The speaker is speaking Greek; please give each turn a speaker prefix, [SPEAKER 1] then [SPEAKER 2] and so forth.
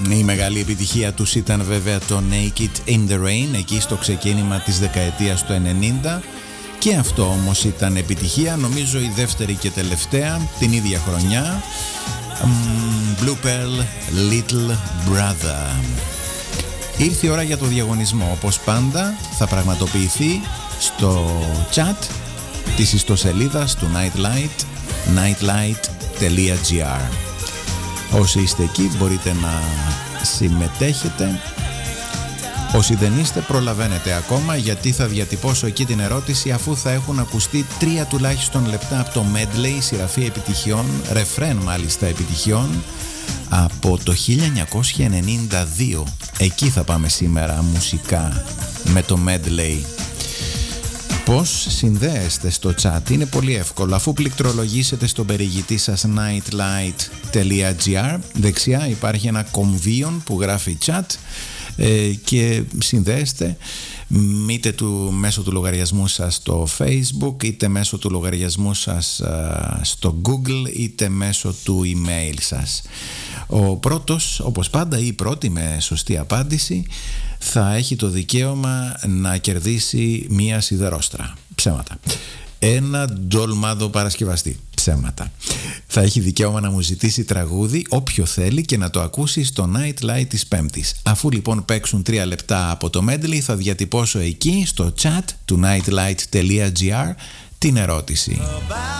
[SPEAKER 1] Η μεγάλη επιτυχία τους ήταν βέβαια το Naked in the Rain, εκεί στο ξεκίνημα της δεκαετίας του 90, και αυτό όμως ήταν επιτυχία, νομίζω η δεύτερη και τελευταία την ίδια χρονιά. Blue Pearl, Little Brother. Ήρθε η ώρα για το διαγωνισμό, όπως πάντα θα πραγματοποιηθεί στο chat της ιστοσελίδας του Nightlight, nightlight.gr. Όσοι είστε εκεί μπορείτε να συμμετέχετε. Όσοι δεν είστε προλαβαίνετε ακόμα, γιατί θα διατυπώσω εκεί την ερώτηση αφού θα έχουν ακουστεί 3 τουλάχιστον λεπτά από το medley, σειραφή επιτυχιών, ρεφρέν μάλιστα επιτυχιών από το 1992. Εκεί θα πάμε σήμερα μουσικά με το medley. Πώς συνδέεστε στο chat? Είναι πολύ εύκολο. Αφού πληκτρολογήσετε στον περιηγητή σας nightlight.gr, δεξιά υπάρχει ένα κομβίον που γράφει chat και συνδέεστε είτε μέσω του λογαριασμού σας στο Facebook, είτε μέσω του λογαριασμού σας στο Google, είτε μέσω του email σας. Ο πρώτος, όπως πάντα, ή η πρώτη με σωστή απάντηση θα έχει το δικαίωμα να κερδίσει μία σιδερόστρα. Ψέματα. Ένα ντολμάδο παρασκευαστή. Ψέματα. Θα έχει δικαίωμα να μου ζητήσει τραγούδι όποιο θέλει και να το ακούσει στο Nightlight της Πέμπτης. Αφού λοιπόν παίξουν 3 λεπτά από το medley, θα διατυπώσω εκεί στο chat του nightlight.gr την ερώτηση.